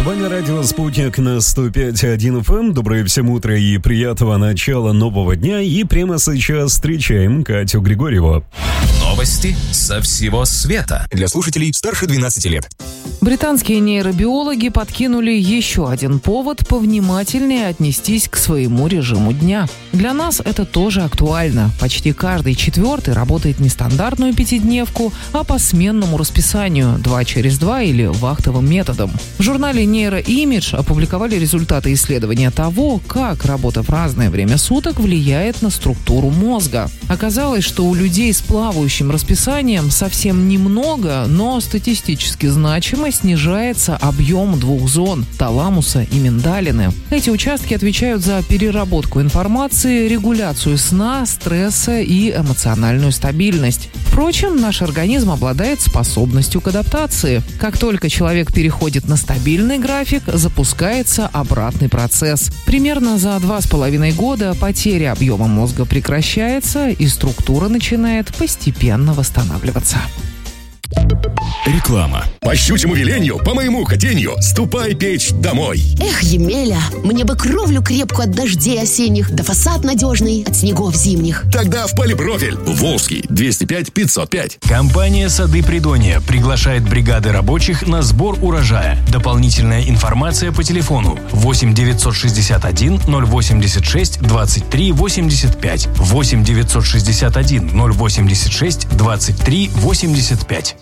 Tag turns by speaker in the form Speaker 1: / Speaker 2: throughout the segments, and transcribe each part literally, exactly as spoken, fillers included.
Speaker 1: вами радио «Спутник» на сто пять и один эф эм. Доброе всем утро и приятного начала нового дня. И прямо сейчас встречаем Катю Григорьеву.
Speaker 2: Новости со всего света.
Speaker 3: Для слушателей старше двенадцати лет.
Speaker 4: Британские нейробиологи подкинули еще один повод повнимательнее отнестись к своему режиму дня. Для нас это тоже актуально. Почти каждый четвертый работает не стандартную пятидневку, а по сменному расписанию, два через два или вахтовым методом. В журнале «Нейроимидж» опубликовали результаты исследования того, как работа в разное время суток влияет на структуру мозга. Оказалось, что у людей с плавающим расписанием совсем немного, но статистически значимо снижается объем двух зон – таламуса и миндалины. Эти участки отвечают за переработку информации, регуляцию сна, стресса и эмоциональную стабильность. Впрочем, наш организм обладает способностью к адаптации. Как только человек переходит на стабильный график, запускается обратный процесс. Примерно за два с половиной года потеря объема мозга прекращается, и структура начинает постепенно восстанавливаться.
Speaker 3: Реклама.
Speaker 5: По щучьему велению, по моему хотению, ступай печь домой.
Speaker 6: Эх, Емеля, мне бы кровлю крепкую от дождей осенних, да фасад надежный от снегов зимних.
Speaker 5: Тогда в полипрофиль. Волжский, двести пять пятьсот пять.
Speaker 7: Компания «Сады Придонья» приглашает бригады рабочих на сбор урожая. Дополнительная информация по телефону восемь девятьсот шестьдесят один ноль восемьдесят шесть двадцать три восемьдесят пять, восемь девятьсот шестьдесят один ноль восемьдесят шесть двадцать три восемьдесят пять.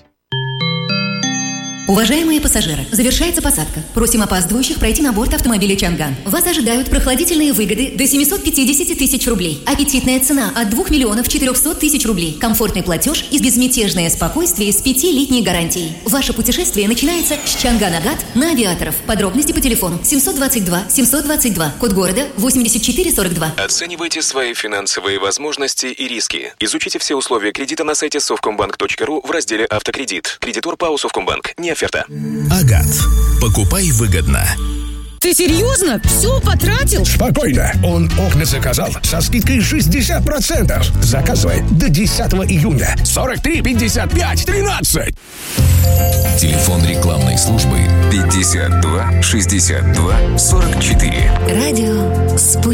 Speaker 8: Уважаемые пассажиры, завершается посадка. Просим опаздывающих пройти на борт автомобиля «Чанган». Вас ожидают прохладительные выгоды до семьсот пятьдесят тысяч рублей. Аппетитная цена от двух миллионов четырехсот тысяч рублей. Комфортный платеж и безмятежное спокойствие с пятилетней гарантией. Ваше путешествие начинается с Чанган-Агат на авиаторов. Подробности по телефону семьсот двадцать два семьсот двадцать два, код города восемьдесят четыре сорок два.
Speaker 9: Оценивайте свои финансовые возможности и риски. Изучите все условия кредита на сайте совкомбанк точка ру в разделе «Автокредит». Кредитор ПАО «Совкомбанк». Не оферта.
Speaker 3: Агат. Покупай выгодно.
Speaker 10: Ты серьезно? Все потратил?
Speaker 11: Спокойно. Он окна заказал со скидкой шестьдесят процентов. Заказывай до десятого июня. сорок три пятьдесят пять тринадцать.
Speaker 2: Телефон рекламной службы пятьдесят два шестьдесят два сорок четыре.
Speaker 8: Радио «Спутник».